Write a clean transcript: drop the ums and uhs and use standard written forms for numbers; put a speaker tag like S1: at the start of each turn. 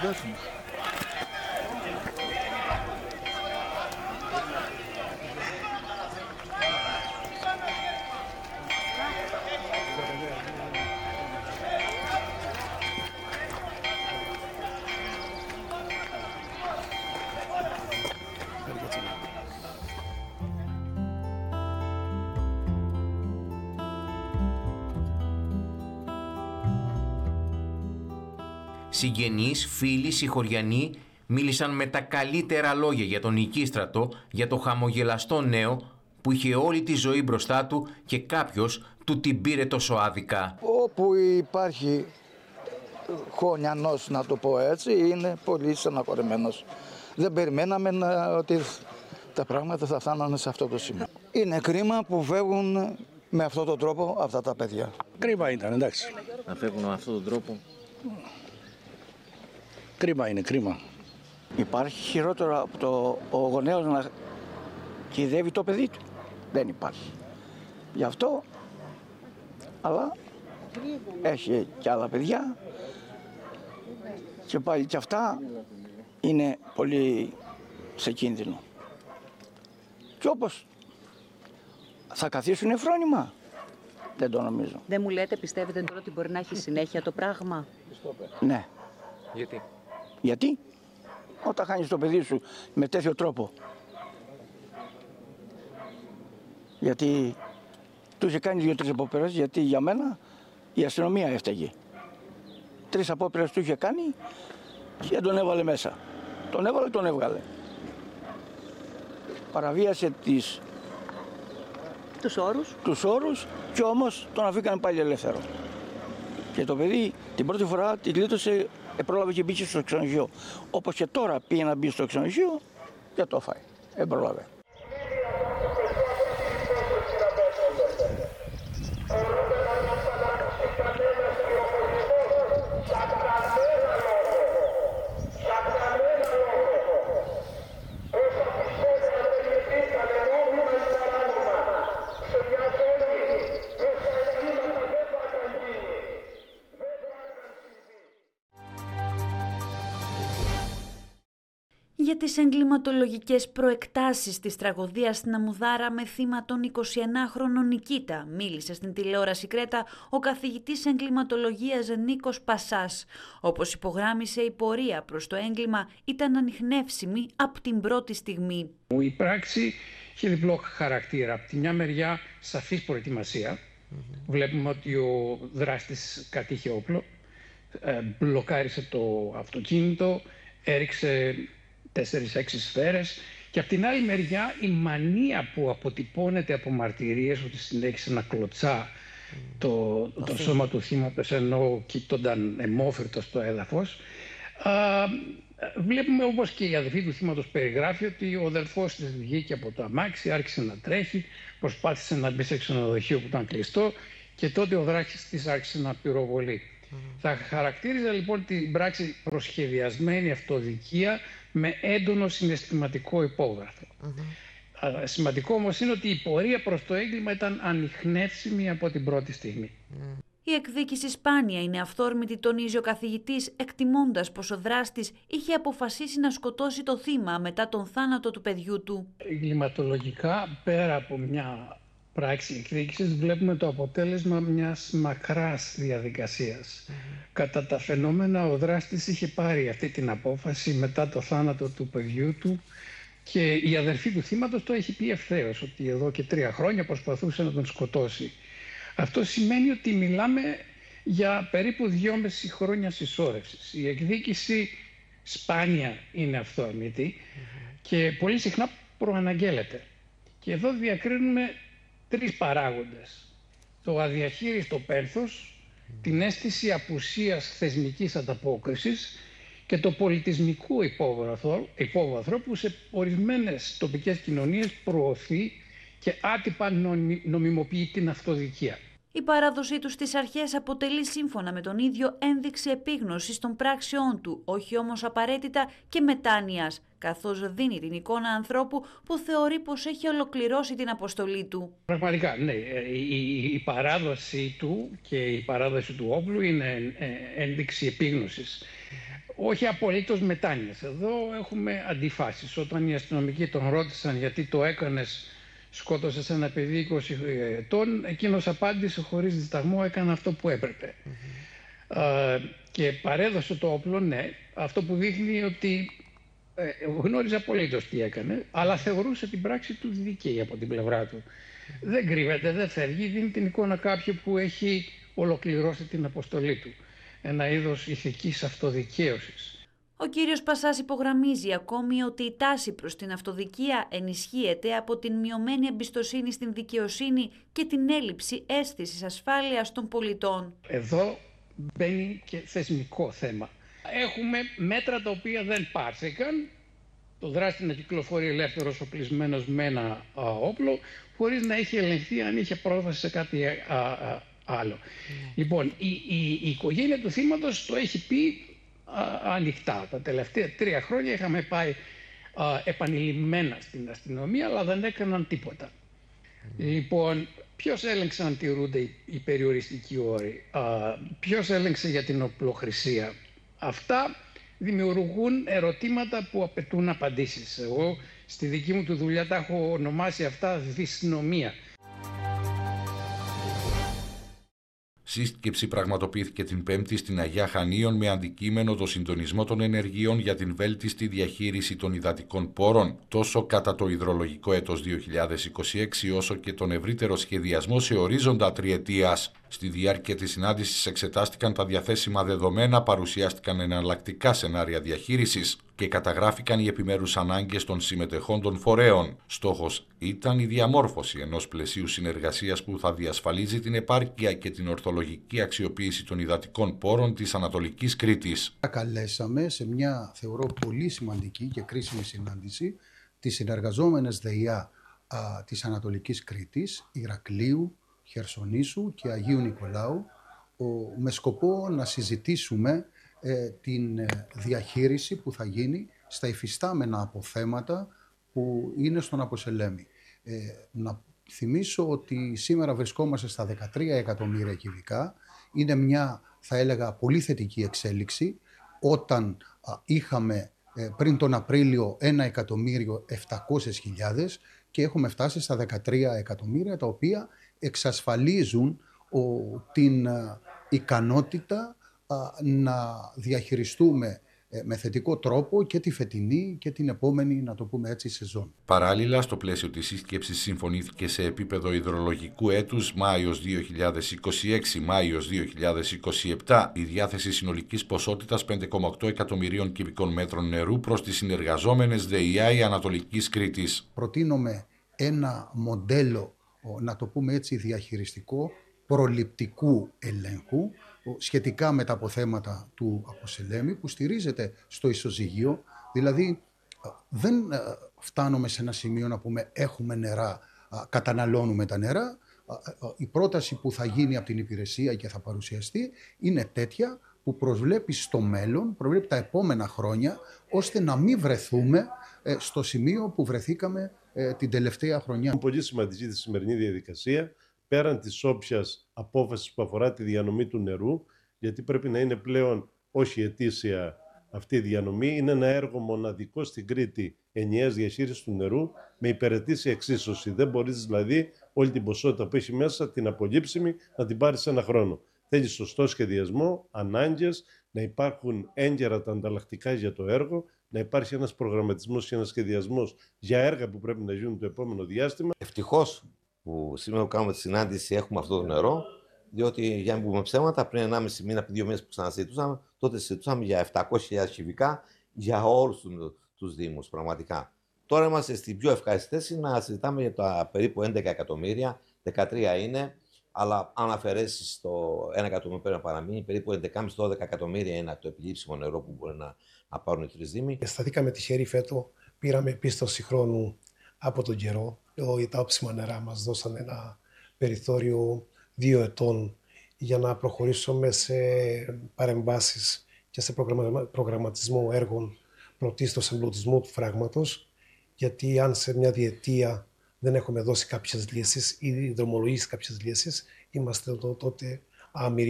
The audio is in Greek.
S1: συμπάσχουμε.
S2: Συγγενείς, φίλοι, συγχωριανοί μίλησαν με τα καλύτερα λόγια για τον Νικίστρατο, για το χαμογελαστό νέο που είχε όλη τη ζωή μπροστά του και κάποιος του την πήρε τόσο άδικα.
S1: Όπου υπάρχει χωνιανός, να το πω έτσι, είναι πολύ στεναχωρημένος. Δεν περιμέναμε ότι τα πράγματα θα φτάνανε σε αυτό το σημείο. Είναι κρίμα που φεύγουν με αυτόν τον τρόπο αυτά τα παιδιά.
S3: Κρίμα ήταν, εντάξει.
S4: Να φεύγουν με αυτόν τον τρόπο.
S3: Κρίμα είναι, κρίμα.
S5: Υπάρχει χειρότερο από το ο γονέος να κυδεύει το παιδί του. Δεν υπάρχει. Γι' αυτό, αλλά έχει και άλλα παιδιά και πάλι και αυτά είναι πολύ σε κίνδυνο. Και όπως θα καθίσουν φρόνημα, δεν το νομίζω.
S6: Δεν μου λέτε, πιστεύετε τώρα ότι μπορεί να έχει συνέχεια το πράγμα?
S5: Ναι.
S4: Γιατί?
S5: Γιατί όταν χάνεις το παιδί σου με τέτοιο τρόπο, γιατί του είχε κάνει 2-3 απόπειρες, γιατί για μένα η αστυνομία έφταιγε. 3 απόπειρες του είχε κάνει και τον έβαλε μέσα. Τον έβαλε, τον έβγαλε. Παραβίασε τους όρους και όμως τον αφήκανε πάλι ελεύθερο. Και το παιδί την πρώτη φορά τη γλίτωσε, πρόλαβε και μπήκε στο ξενοδοχείο. Όπως και τώρα πήγε να μπει στο ξενοδοχείο και το φάει. Πρόλαβε.
S7: Για τις εγκληματολογικές προεκτάσεις της τραγωδίας στην Αμμουδάρα με θύμα τον 21χρονο Νικήτα μίλησε στην τηλεόραση Κρέτα ο καθηγητής εγκληματολογίας Νίκος Πασάς. Όπως υπογράμμισε, η πορεία προς το έγκλημα ήταν ανιχνεύσιμη από την πρώτη στιγμή.
S8: Η πράξη είχε διπλό χαρακτήρα. Από τη μια μεριά σαφής προετοιμασία. Βλέπουμε ότι ο δράστης κατήχε όπλο, μπλοκάρισε το αυτοκίνητο, έριξε 4-6 σφαίρες και από την άλλη μεριά η μανία που αποτυπώνεται από μαρτυρίες ότι συνέχισε να κλωτσά το σώμα του θύματος ενώ κοιτώνταν αιμόφυρτο στο έδαφος. Βλέπουμε, όπως και η αδελφή του θύματος περιγράφει, ότι ο αδελφός της βγήκε από το αμάξι, άρχισε να τρέχει, προσπάθησε να μπει σε ξενοδοχείο που ήταν κλειστό και τότε ο δράστης της άρχισε να πυροβολεί. Θα χαρακτήριζα λοιπόν την πράξη προσχεδιασμένη αυτοδικία με έντονο συναισθηματικό υπόβαθρο. Σημαντικό όμως είναι ότι η πορεία προς το έγκλημα ήταν ανιχνεύσιμη από την πρώτη στιγμή.
S7: Η εκδίκηση σπάνια είναι αυθόρμητη, τονίζει ο καθηγητής, εκτιμώντας πως ο δράστης είχε αποφασίσει να σκοτώσει το θύμα μετά τον θάνατο του παιδιού του.
S8: Εγκληματολογικά, πέρα από μια πράξη εκδίκησης, βλέπουμε το αποτέλεσμα μιας μακράς διαδικασίας. Κατά τα φαινόμενα, ο δράστης είχε πάρει αυτή την απόφαση μετά το θάνατο του παιδιού του και η αδερφή του θύματος το έχει πει ευθέως, ότι εδώ και 3 χρόνια προσπαθούσε να τον σκοτώσει. Αυτό σημαίνει ότι μιλάμε για περίπου 2,5 χρόνια συσσόρευσης. Η εκδίκηση σπάνια είναι αυθόρμητη και πολύ συχνά προαναγγέλλεται. Και εδώ διακρίνουμε 3 παράγοντες. Το αδιαχείριστο πένθος, την αίσθηση απουσίας θεσμικής ανταπόκρισης και το πολιτισμικό υπόβαθρο που σε ορισμένες τοπικές κοινωνίες προωθεί και άτυπα νομιμοποιεί την αυτοδικία.
S7: Η παράδοσή του στις αρχές αποτελεί, σύμφωνα με τον ίδιο, ένδειξη επίγνωσης των πράξεών του, όχι όμως απαραίτητα και μετάνοιας, καθώς δίνει την εικόνα ανθρώπου που θεωρεί πως έχει ολοκληρώσει την αποστολή του.
S8: Πραγματικά, ναι. Η παράδοση του και η παράδοση του όπλου είναι ένδειξη επίγνωσης. όχι απολύτως μετάνοιες. Εδώ έχουμε αντιφάσεις. Όταν οι αστυνομικοί τον ρώτησαν γιατί το έκανες, σκότωσες ένα παιδί 20 ετών, εκείνος απάντησε χωρίς δισταγμό, έκανα αυτό που έπρεπε. Και παρέδωσε το όπλο, ναι, αυτό που δείχνει ότι γνώριζε απολύτως τι έκανε, αλλά θεωρούσε την πράξη του δίκαιη από την πλευρά του. Δεν κρύβεται, δεν φεύγει, δίνει την εικόνα κάποιου που έχει ολοκληρώσει την αποστολή του. Ένα είδος ηθικής αυτοδικαίωσης.
S7: Ο κύριος Πασάς υπογραμμίζει ακόμη ότι η τάση προς την αυτοδικία ενισχύεται από την μειωμένη εμπιστοσύνη στην δικαιοσύνη και την έλλειψη αίσθησης ασφάλειας των πολιτών.
S8: Εδώ μπαίνει και θεσμικό θέμα. Έχουμε μέτρα τα οποία δεν πάρθηκαν. Το δράστη να κυκλοφορεί ελεύθερος οπλισμένος με ένα όπλο, χωρίς να έχει ελεγχθεί αν είχε πρόσβαση σε κάτι άλλο. Λοιπόν, η οικογένεια του θύματος το έχει πει ανοιχτά. Τα τελευταία 3 χρόνια είχαμε πάει επανειλημμένα στην αστυνομία, αλλά δεν έκαναν τίποτα. Λοιπόν, ποιος έλεγξε αν τηρούνται οι περιοριστικοί όροι, ποιος έλεγξε για την οπλοχρησία. Αυτά δημιουργούν ερωτήματα που απαιτούν απαντήσεις. Εγώ στη δική μου τη δουλειά τα έχω ονομάσει αυτά δυσνομία.
S9: Σύσκεψη πραγματοποιήθηκε την Πέμπτη στην Αγιά Χανίων με αντικείμενο το συντονισμό των ενεργειών για την βέλτιστη διαχείριση των υδατικών πόρων, τόσο κατά το υδρολογικό έτος 2026 όσο και τον ευρύτερο σχεδιασμό σε ορίζοντα τριετίας. Στη διάρκεια της συνάντησης εξετάστηκαν τα διαθέσιμα δεδομένα, παρουσιάστηκαν εναλλακτικά σενάρια διαχείρισης και καταγράφηκαν οι επιμέρους ανάγκες των συμμετεχόντων φορέων. Στόχος ήταν η διαμόρφωση ενός πλαισίου συνεργασίας που θα διασφαλίζει την επάρκεια και την ορθολογική αξιοποίηση των υδατικών πόρων της Ανατολικής Κρήτης.
S10: Καλέσαμε σε μια, θεωρώ, πολύ σημαντική και κρίσιμη συνάντηση τις συνεργαζόμενες ΔΕΙΑ της Ανατολικής Κρήτης, Ηρακλείου, Χερσονήσου και Αγίου Νικολάου, με σκοπό να συζητήσουμε την διαχείριση που θα γίνει στα υφιστάμενα αποθέματα που είναι στον Αποσελέμη. Να θυμίσω ότι σήμερα βρισκόμαστε στα 13 εκατομμύρια κυβικά. Είναι μια, θα έλεγα, πολύ θετική εξέλιξη, όταν είχαμε πριν τον Απρίλιο 1.700.000 και έχουμε φτάσει στα 13 εκατομμύρια, τα οποία εξασφαλίζουν την ικανότητα να διαχειριστούμε με θετικό τρόπο και τη φετινή και την επόμενη, να το πούμε έτσι, σεζόν.
S9: Παράλληλα, στο πλαίσιο της σύσκεψης συμφωνήθηκε σε επίπεδο υδρολογικού έτους Μάιος 2026-Μάιος 2027 η διάθεση συνολικής ποσότητας 5,8 εκατομμυρίων κυβικών μέτρων νερού προς τις συνεργαζόμενες ΔΕΙΑ Ανατολικής Κρήτης.
S10: Προτείνουμε ένα μοντέλο, να το πούμε έτσι, διαχειριστικό, προληπτικού ελέγχου σχετικά με τα αποθέματα του Αποσελέμη, που στηρίζεται στο ισοζυγείο. Δηλαδή δεν φτάνουμε σε ένα σημείο να πούμε έχουμε νερά, καταναλώνουμε τα νερά. Η πρόταση που θα γίνει από την υπηρεσία και θα παρουσιαστεί είναι τέτοια που προσβλέπει στο μέλλον, προβλέπει τα επόμενα χρόνια, ώστε να μην βρεθούμε στο σημείο που βρεθήκαμε την τελευταία χρονιά.
S11: Είναι πολύ σημαντική τη σημερινή διαδικασία, πέραν της όποιας απόφασης που αφορά τη διανομή του νερού, γιατί πρέπει να είναι πλέον όχι ετήσια αυτή η διανομή, είναι ένα έργο μοναδικό στην Κρήτη ενιαίας διαχείρισης του νερού με υπεραιτήσια εξίσωση. Δεν μπορείς δηλαδή όλη την ποσότητα που έχει μέσα, την απολύψιμη, να την πάρεις ένα χρόνο. Θέλει σωστό σχεδιασμό, ανάγκες, να υπάρχουν έγκαιρα τα ανταλλακτικά για το έργο, να υπάρχει ένας προγραμματισμός και ένας σχεδιασμός για έργα που πρέπει να γίνουν το επόμενο διάστημα.
S12: Ευτυχώς που σήμερα που κάνουμε τη συνάντηση έχουμε αυτό το νερό, διότι για να μην πούμε ψέματα, πριν 1,5 μήνα, πριν 2 μήνες που ξανασυζητούσαμε, τότε συζητούσαμε για 700.000 κυβικά για όλους τους Δήμους, πραγματικά. Τώρα είμαστε στην πιο ευχάριστη θέση να συζητάμε για τα περίπου 11 εκατομμύρια, 13 είναι, αλλά αν αφαιρέσεις το 1 εκατομμύριο πρέπει να παραμείνει, περίπου 11,5-12 εκατομμύρια είναι το επιλήψιμο νερό που μπορεί να πάρουν οι 3 Δήμοι.
S13: Σταθήκαμε τυχεροί φέτο, πήραμε πίστοση χρόνου από τον καιρό. Τα όψιμα νερά μας δώσαν ένα περιθώριο 2 ετών για να προχωρήσουμε σε παρεμβάσεις και σε προγραμματισμό έργων πρωτίστως εμπλουτισμού του φράγματος, γιατί αν σε μια διετία δεν έχουμε δώσει κάποιες λύσεις ή δρομολογήσει κάποιες λύσεις, είμαστε τότε άμυροι.